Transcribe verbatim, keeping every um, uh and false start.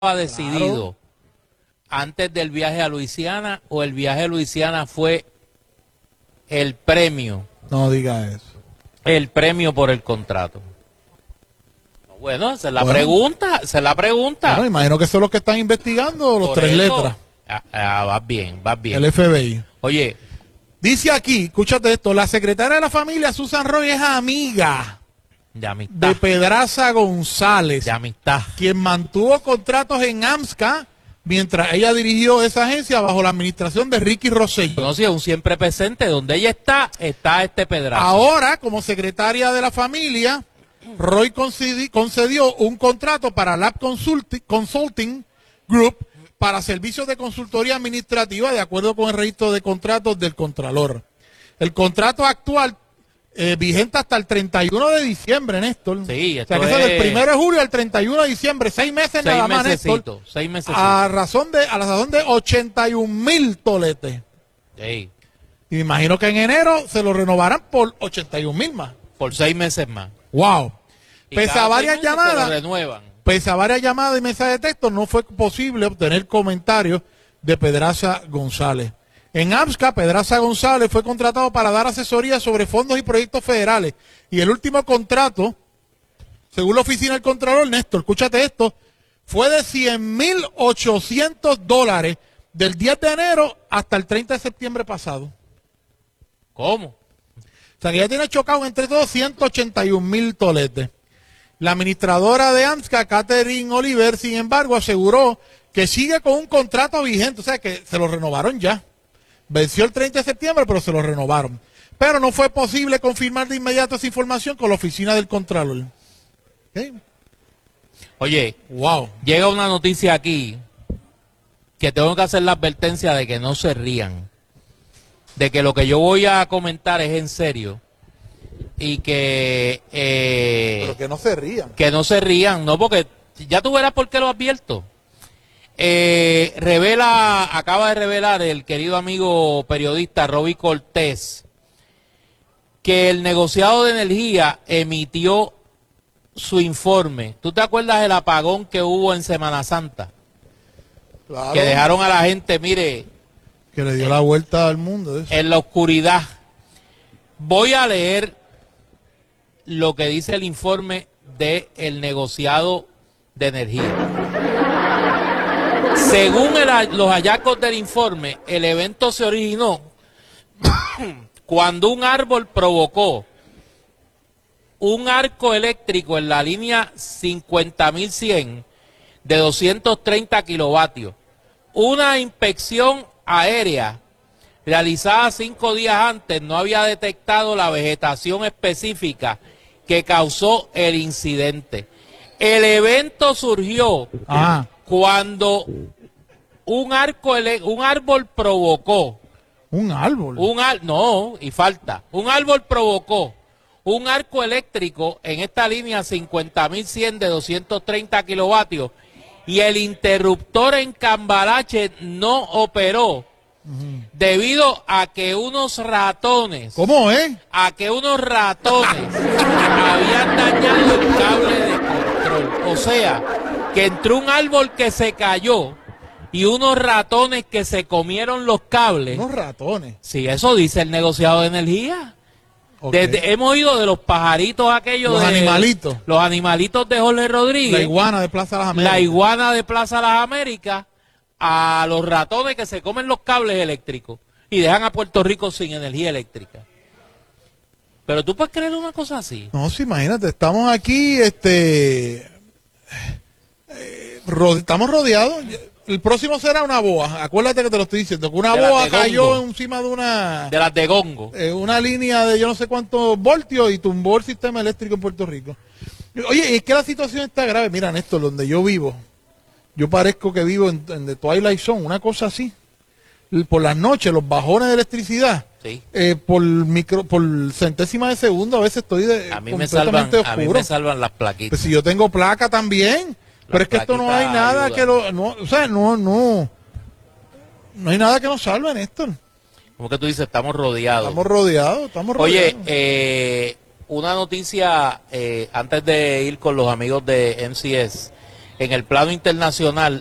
decidido claro. antes del viaje a Luisiana, o el viaje a Luisiana fue el premio? No diga eso. El premio por el contrato. Bueno, esa es la bueno, pregunta, esa es la pregunta. Bueno, imagino que son los que están investigando los por tres eso, letras. Ah, ah, vas bien, vas bien. El F B I. Oye. Dice aquí, escúchate esto, la secretaria de la familia, Susan Roy, es amiga de amistad de Pedraza González, de amistad, quien mantuvo contratos en AMSCA mientras ella dirigió esa agencia bajo la administración de Ricky Rosselló. No, sí, es un siempre presente. Donde ella está, está este Pedraza. Ahora, como secretaria de la familia, Roy concedió un contrato para Lab Consulting, Consulting Group para servicios de consultoría administrativa de acuerdo con el registro de contratos del Contralor. El contrato actual eh, vigente hasta el treinta y uno de diciembre, Néstor. Sí, esto o sea, que es... es del primero de julio al treinta y uno de diciembre, seis meses seis nada más, Néstor. Seis meses. A razón de, a la razón de ochenta y un mil toletes. Sí. Y me imagino que en enero se lo renovarán por ochenta y un mil más. Por seis meses más. Wow. Pese a varias llamadas. Se lo renuevan. Pese a varias llamadas y mensajes de texto, no fue posible obtener comentarios de Pedraza González. En AMSCA, Pedraza González fue contratado para dar asesoría sobre fondos y proyectos federales. Y el último contrato, según la oficina del Contralor, Néstor, escúchate esto, fue de cien mil ochocientos dólares del diez de enero hasta el treinta de septiembre pasado. ¿Cómo? O sea que ya tiene chocado entre todos ciento ochenta y un mil toletes. La administradora de AMSCA, Catherine Oliver, sin embargo, aseguró que sigue con un contrato vigente, o sea que se lo renovaron ya. Venció el treinta de septiembre, pero se lo renovaron. Pero no fue posible confirmar de inmediato esa información con la oficina del Contralor. ¿Okay? Oye, wow. Llega una noticia aquí que tengo que hacer la advertencia de que no se rían, de que lo que yo voy a comentar es en serio. Y que... Eh, Pero que no se rían. Que no se rían, no, porque ya tú verás por qué lo advierto. Eh, revela, acaba de revelar el querido amigo periodista Roby Cortés que el negociado de energía emitió su informe. ¿Tú te acuerdas del apagón que hubo en Semana Santa? Claro. Que dejaron a la gente, mire... Que le dio eh, la vuelta al mundo. Eso. En la oscuridad. Voy a leer lo que dice el informe del negociado de energía. Según el, los hallazgos del informe, el evento se originó cuando un árbol provocó un arco eléctrico en la línea cincuenta mil cien de doscientos treinta kilovatios. Una inspección aérea realizada cinco días antes no había detectado la vegetación específica que causó el incidente. El evento surgió ah. cuando un arco un árbol provocó un árbol un ar, no y falta un árbol provocó un arco eléctrico en esta línea cincuenta mil cien de doscientos treinta kilovatios y el interruptor en Cambalache no operó. Uh-huh. Debido a que unos ratones ¿Cómo es? A que unos ratones habían dañado el cable de control. O sea, que entró un árbol que se cayó y unos ratones que se comieron los cables. ¿Unos ratones? Sí, eso dice el negociado de energía. Okay. Desde, hemos oído de los pajaritos aquellos. Los de, animalitos. Los animalitos de Jorge Rodríguez. La iguana de Plaza Las Américas. La iguana de Plaza Las Américas. A los ratones que se comen los cables eléctricos y dejan a Puerto Rico sin energía eléctrica. Pero tú puedes creer una cosa así. No, sí, imagínate, estamos aquí, este, eh, ro estamos rodeados. El próximo será una boa. Acuérdate que te lo estoy diciendo, que una boa cayó encima de una... De las de Gongo. Eh, una línea de yo no sé cuántos voltios y tumbó el sistema eléctrico en Puerto Rico. Oye, es que la situación está grave. Mira, Néstor, donde yo vivo, yo parezco que vivo en, en The Twilight Zone, una cosa así. Por las noches, los bajones de electricidad, sí. eh, por micro, por centésima de segundo, a veces estoy de, a mí me salvan, oscuro. A mí me salvan las plaquitas. Pues si yo tengo placa también, las pero es que esto no hay nada ayudan. que lo, no, o sea, no, no, no hay nada que nos salve, Néstor. Como que tú dices, estamos rodeados. Estamos rodeados, estamos rodeados. Oye, eh, una noticia eh, antes de ir con los amigos de M C S. en el plano internacional